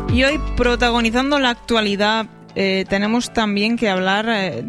Y hoy, protagonizando la actualidad, tenemos también que hablar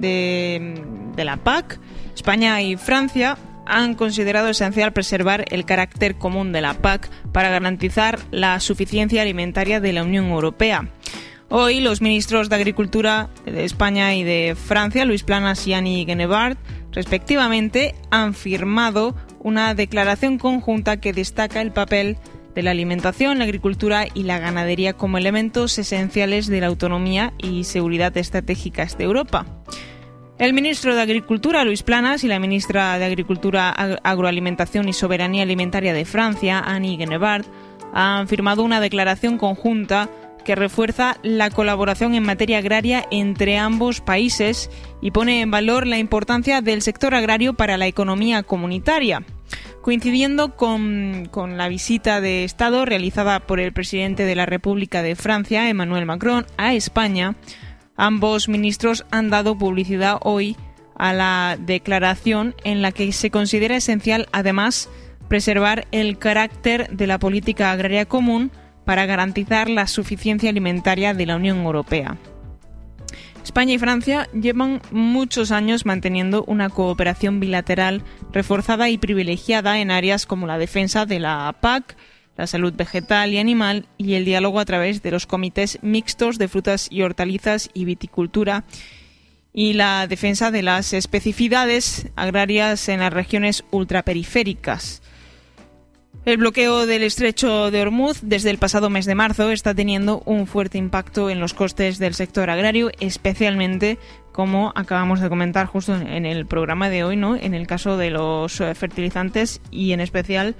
de la PAC. España y Francia han considerado esencial preservar el carácter común de la PAC para garantizar la suficiencia alimentaria de la Unión Europea. Hoy, los ministros de Agricultura de España y de Francia, Luis Planas y Annie Genevard, respectivamente, han firmado una declaración conjunta que destaca el papel de la alimentación, la agricultura y la ganadería como elementos esenciales de la autonomía y seguridad estratégicas de Europa. El ministro de Agricultura, Luis Planas, y la ministra de Agricultura, Agroalimentación y Soberanía Alimentaria de Francia, Annie Genevard, han firmado una declaración conjunta que refuerza la colaboración en materia agraria entre ambos países y pone en valor la importancia del sector agrario para la economía comunitaria. Coincidiendo con la visita de Estado realizada por el presidente de la República de Francia, Emmanuel Macron, a España, ambos ministros han dado publicidad hoy a la declaración en la que se considera esencial, además, preservar el carácter de la política agraria común para garantizar la suficiencia alimentaria de la Unión Europea. España y Francia llevan muchos años manteniendo una cooperación bilateral reforzada y privilegiada en áreas como la defensa de la PAC, la salud vegetal y animal y el diálogo a través de los comités mixtos de frutas y hortalizas y viticultura y la defensa de las especificidades agrarias en las regiones ultraperiféricas. El bloqueo del estrecho de Hormuz desde el pasado mes de marzo está teniendo un fuerte impacto en los costes del sector agrario, especialmente, como acabamos de comentar justo en el programa de hoy, ¿no?, en el caso de los fertilizantes y en especial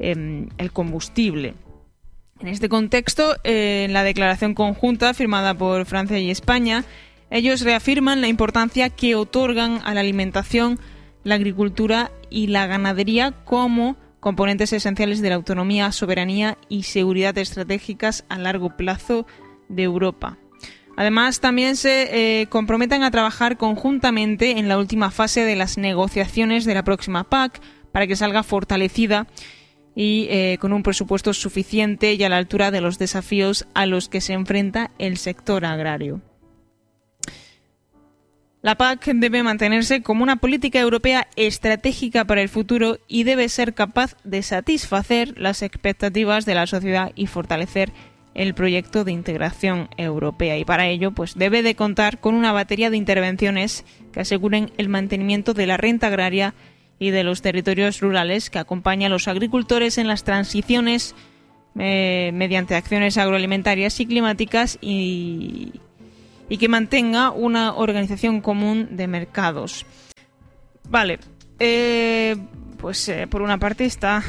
el combustible. En este contexto, en la declaración conjunta firmada por Francia y España, ellos reafirman la importancia que otorgan a la alimentación, la agricultura y la ganadería como componentes esenciales de la autonomía, soberanía y seguridad estratégicas a largo plazo de Europa. Además, también se comprometen a trabajar conjuntamente en la última fase de las negociaciones de la próxima PAC para que salga fortalecida y con un presupuesto suficiente y a la altura de los desafíos a los que se enfrenta el sector agrario. La PAC debe mantenerse como una política europea estratégica para el futuro y debe ser capaz de satisfacer las expectativas de la sociedad y fortalecer el proyecto de integración europea. Y para ello, pues debe de contar con una batería de intervenciones que aseguren el mantenimiento de la renta agraria y de los territorios rurales, que acompaña a los agricultores en las transiciones mediante acciones agroalimentarias y climáticas y que mantenga una organización común de mercados. Vale, por una parte está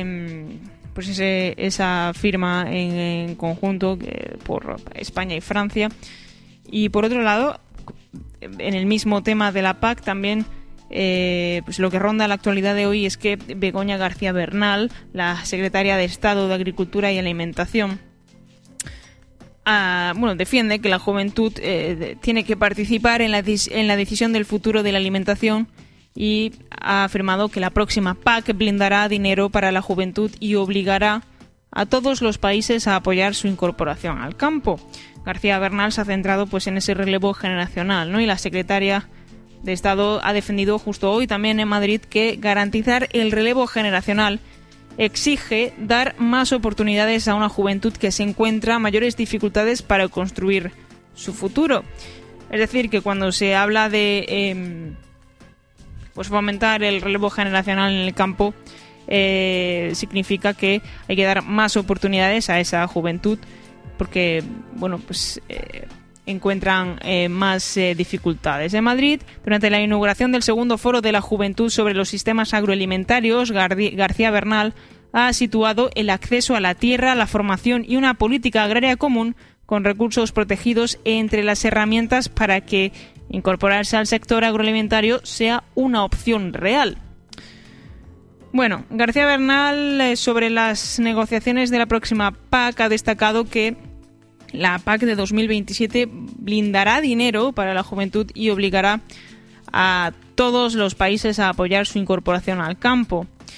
esa firma en conjunto por España y Francia, y por otro lado, en el mismo tema de la PAC también lo que ronda la actualidad de hoy es que Begoña García Bernal, la secretaria de Estado de Agricultura y Alimentación, defiende que la juventud tiene que participar en la decisión del futuro de la alimentación y ha afirmado que la próxima PAC blindará dinero para la juventud y obligará a todos los países a apoyar su incorporación al campo. García Bernal se ha centrado en ese relevo generacional, ¿no? Y la secretaria de Estado ha defendido justo hoy también en Madrid que garantizar el relevo generacional exige dar más oportunidades a una juventud que se encuentra mayores dificultades para construir su futuro. Es decir, que cuando se habla de fomentar el relevo generacional en el campo, significa que hay que dar más oportunidades a esa juventud porque, encuentran más dificultades. En Madrid, durante la inauguración del segundo foro de la juventud sobre los sistemas agroalimentarios, García Bernal ha situado el acceso a la tierra, la formación y una política agraria común con recursos protegidos entre las herramientas para que incorporarse al sector agroalimentario sea una opción real. Bueno, García Bernal sobre las negociaciones de la próxima PAC ha destacado que la PAC de 2027 blindará dinero para la juventud y obligará a todos los países a apoyar su incorporación al campo.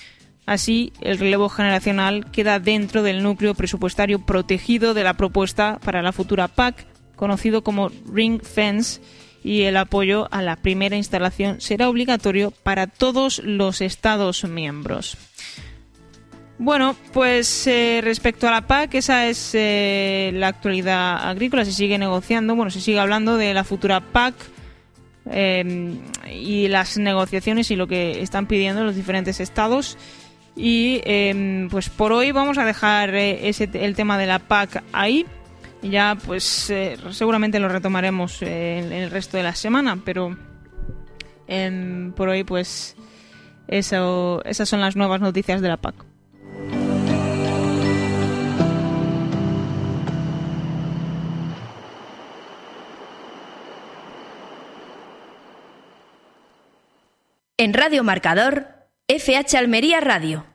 Así, el relevo generacional queda dentro del núcleo presupuestario protegido de la propuesta para la futura PAC, conocido como Ring Fence, y el apoyo a la primera instalación será obligatorio para todos los Estados miembros. Bueno, pues respecto a la PAC, esa es la actualidad agrícola. Se sigue negociando, se sigue hablando de la futura PAC y las negociaciones y lo que están pidiendo los diferentes estados. Y pues por hoy vamos a dejar el tema de la PAC ahí. Ya pues seguramente lo retomaremos en el resto de la semana, pero por hoy pues esas son las nuevas noticias de la PAC. En Radio Marcador, FH Almería Radio.